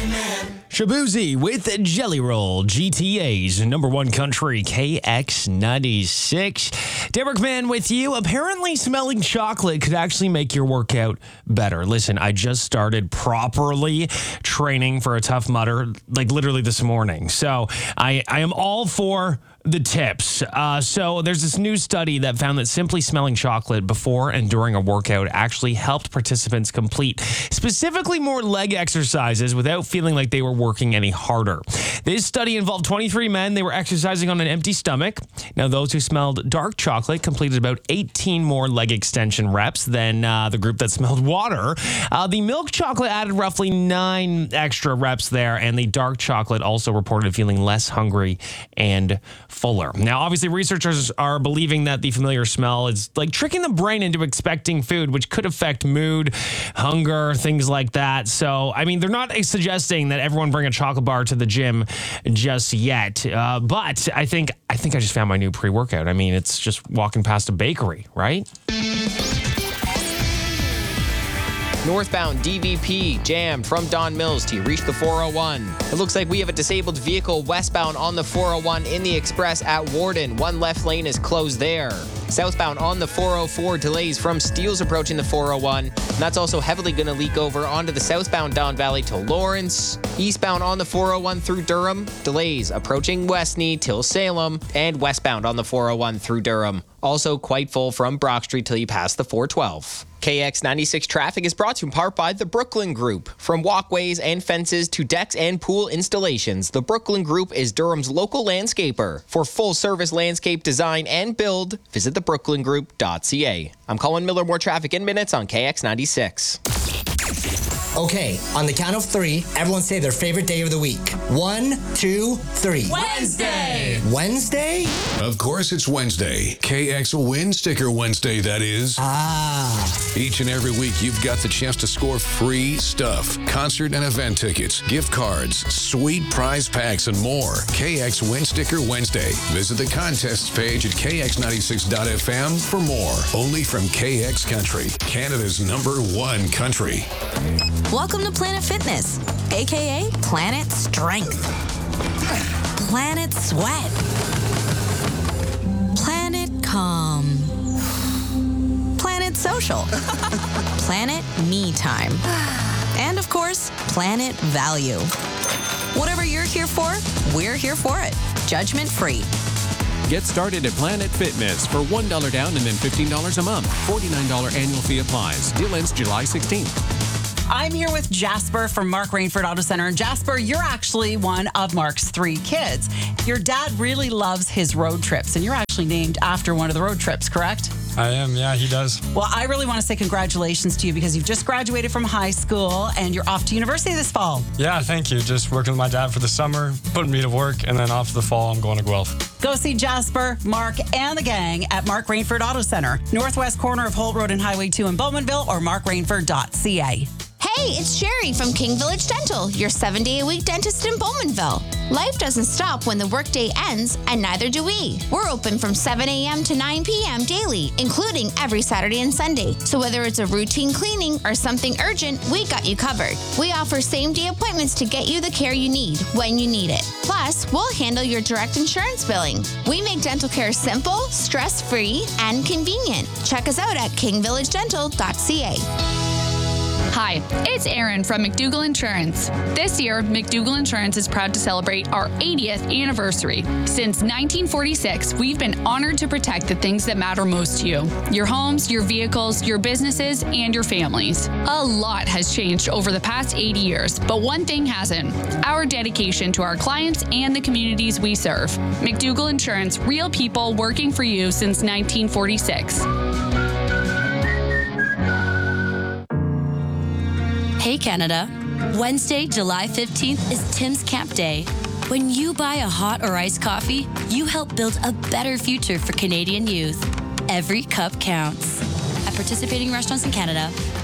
Shabuzi with Jelly Roll, GTA's number one country, KX96. Derek Man with you. Apparently, smelling chocolate could actually make your workout better. Listen, I just started properly training for a Tough Mudder, like literally this morning. So I am all for the tips. So there's this new study that found that simply smelling chocolate before and during a workout actually helped participants complete specifically more leg exercises without feeling like they were working any harder. This study involved 23 men. They were exercising on an empty stomach. Now, those who smelled dark chocolate completed about 18 more leg extension reps than the group that smelled water. The milk chocolate added roughly 9 extra reps there, and the dark chocolate also reported feeling less hungry and fuller. Now, obviously, researchers are believing that the familiar smell is like tricking the brain into expecting food, which could affect mood, hunger, things like that. So, I mean, they're not suggesting that everyone bring a chocolate bar to the gym just yet. But I think I just found my new pre-workout. I mean, it's just walking past a bakery, right? Northbound DVP jammed from Don Mills to reach the 401. It looks like we have a disabled vehicle westbound on the 401 in the express at Warden. One left lane is closed there. Southbound on the 404, delays from Steeles approaching the 401. And that's also heavily going to leak over onto the southbound Don Valley to Lawrence. Eastbound on the 401 through Durham, delays approaching Westney till Salem. And westbound on the 401 through Durham, also quite full from Brock Street till you pass the 412. KX96 traffic is brought to you in part by the Brooklyn Group. From walkways and fences to decks and pool installations, the Brooklyn Group is Durham's local landscaper. For full-service landscape design and build, visit thebrooklyn.group.ca. I'm Colin Miller. More traffic in minutes on KX96. Okay, on the count of 3, everyone say their favorite day of the week. 1, 2, 3. Wednesday! Wednesday? Of course it's Wednesday. KX Win Sticker Wednesday, that is. Each and every week, you've got the chance to score free stuff. Concert and event tickets, gift cards, sweet prize packs, and more. KX Win Sticker Wednesday. Visit the contests page at kx96.fm for more. Only from KX Country, Canada's #1 country. Welcome to Planet Fitness, aka Planet Strength, Planet Sweat, Planet Calm, Planet Social, Planet Me Time, and of course, Planet Value. Whatever you're here for, we're here for it. Judgment free. Get started at Planet Fitness for $1 down and then $15 a month. $49 annual fee applies. Deal ends July 16th. I'm here with Jasper from Mark Rainford Auto Center. And Jasper, you're actually one of Mark's 3 kids. Your dad really loves his road trips, and you're actually named after one of the road trips, correct? I am, yeah, he does. Well, I really want to say congratulations to you because you've just graduated from high school and you're off to university this fall. Yeah, thank you. Just working with my dad for the summer, putting me to work, and then off to the fall, I'm going to Guelph. Go see Jasper, Mark, and the gang at Mark Rainford Auto Center, northwest corner of Holt Road and Highway 2 in Bowmanville, or markrainford.ca. Hey, it's Sherry from King Village Dental, your 7-day-a-week dentist in Bowmanville. Life doesn't stop when the workday ends, and neither do we. We're open from 7 a.m. to 9 p.m. daily, including every Saturday and Sunday. So whether it's a routine cleaning or something urgent, we got you covered. We offer same-day appointments to get you the care you need when you need it. Plus, we'll handle your direct insurance billing. We make dental care simple, stress-free, and convenient. Check us out at kingvillagedental.ca. Hi, it's Erin from McDougall Insurance. This year, McDougall Insurance is proud to celebrate our 80th anniversary. Since 1946, we've been honored to protect the things that matter most to you. Your homes, your vehicles, your businesses, and your families. A lot has changed over the past 80 years, but one thing hasn't: our dedication to our clients and the communities we serve. McDougall Insurance, real people working for you since 1946. Hey Canada, Wednesday, July 15th is Tim's Camp Day. When you buy a hot or iced coffee, you help build a better future for Canadian youth. Every cup counts. At participating restaurants in Canada,